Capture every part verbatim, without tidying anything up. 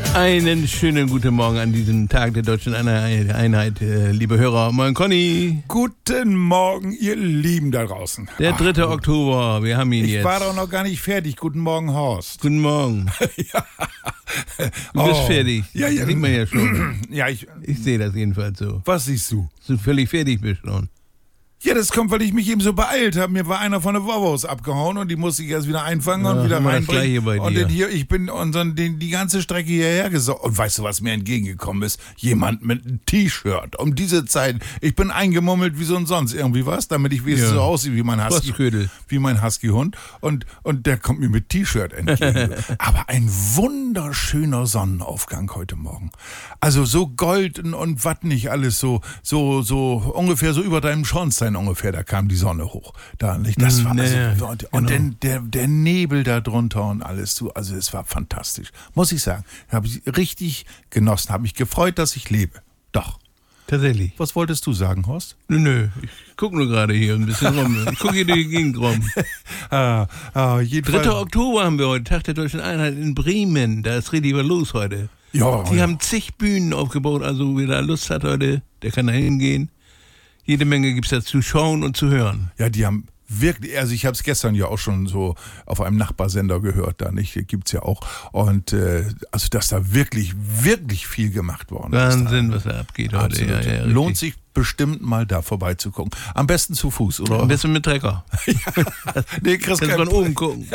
Einen schönen guten Morgen an diesem Tag der Deutschen Einheit, äh, liebe Hörer. Moin Conny. Guten Morgen, ihr Lieben da draußen. Der dritte Oktober, wir haben ihn ich jetzt. Ich war doch noch gar nicht fertig. Guten Morgen, Horst. Guten Morgen. ja. Du bist oh. fertig. Ja, ja. Das sieht man ja schon. ja, ich, ich sehe das jedenfalls so. Was siehst du? Dass du völlig fertig bist schon. Ja, das kommt, weil ich mich eben so beeilt habe. Mir war einer von der Volvos abgehauen und die musste ich erst wieder einfangen ja, und wieder reinbringen. Bei und dir. dann hier, ich bin und dann den, die ganze Strecke hierher gesorgt. Und weißt du, was mir entgegengekommen ist? Jemand mit einem T-Shirt. Um diese Zeit, ich bin eingemummelt wie so ein sonst irgendwie was, damit ich wenigstens ja. so aussehe wie mein Husky, wie mein Husky-Hund. Und, und der kommt mir mit T-Shirt entgegen. Aber ein wunderschöner Sonnenaufgang heute Morgen. Also so Gold und, und was nicht alles so, so, so ungefähr so über deinem Schornstein ungefähr, da kam die Sonne hoch. Da, das war nee, also, und genau. dann der, der Nebel da drunter und alles. Du, also es war fantastisch. Muss ich sagen. Habe ich richtig genossen. Habe mich gefreut, dass ich lebe. Doch. Tatsächlich. Was wolltest du sagen, Horst? Nö, nö. Ich gucke nur gerade hier ein bisschen rum. Ich gucke hier durch die Gegend rum. ah, ah, dritter Oktober haben wir heute, Tag der Deutschen Einheit in Bremen. Da ist richtig was los heute. Ja, Die ja. haben zig Bühnen aufgebaut. Also wer da Lust hat heute, der kann da hingehen. Jede Menge gibt es da zu schauen und zu hören. Ja, die haben wirklich, also ich habe es gestern ja auch schon so auf einem Nachbarsender gehört, da nicht, gibt's ja auch. Und äh, also dass da wirklich, wirklich viel gemacht worden ist. Wahnsinn, was da abgeht heute. Ja, ja, lohnt sich bestimmt mal da vorbeizugucken. Am besten zu Fuß, oder? Am besten mit Trecker. ja. Nee, kriegst kannst von oben gucken.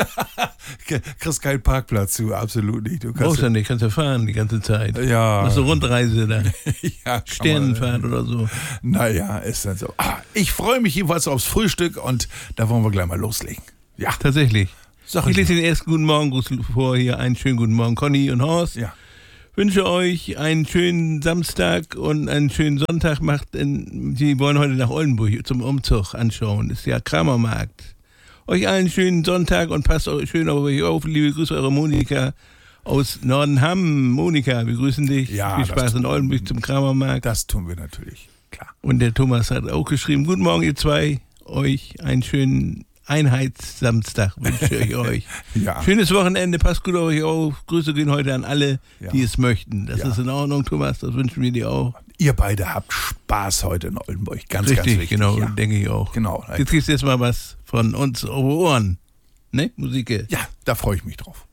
Kriegst keinen Parkplatz zu, absolut nicht. Du kannst brauchst ja nicht, kannst ja fahren die ganze Zeit. Ja. Das ist eine Rundreise da. ja, Sternenfahrt oder so. Naja, ist dann so. Ah, ich freue mich jedenfalls aufs Frühstück und da wollen wir gleich mal loslegen. Ja. Tatsächlich. Sag ich ich lese den ersten guten Morgengruß vor hier. Einen schönen guten Morgen, Conny und Horst. Ja. Wünsche euch einen schönen Samstag und einen schönen Sonntag. Macht in, Sie wollen heute nach Oldenburg zum Umzug anschauen. Das ist ja Kramermarkt. Euch allen schönen Sonntag und passt euch schön auf euch auf. Liebe Grüße, eure Monika aus Nordenham. Monika, wir grüßen dich. Ja, viel Spaß in Oldenburg zum Kramermarkt. Das tun wir natürlich, klar. Und der Thomas hat auch geschrieben, guten Morgen ihr zwei. Euch einen schönen Einheitssamstag wünsche ich euch. ja. Schönes Wochenende, passt gut auf euch auf. Grüße gehen heute an alle, ja. die es möchten. Das ja. ist in Ordnung, Thomas, das wünschen wir dir auch. Ihr beide habt Spaß heute in Oldenburg. Ganz, richtig, ganz wichtig. Genau, ja. denke ich auch. Genau. Jetzt kriegst du jetzt mal was von uns auf Ohren. Ne, Musik. Ja, da freue ich mich drauf.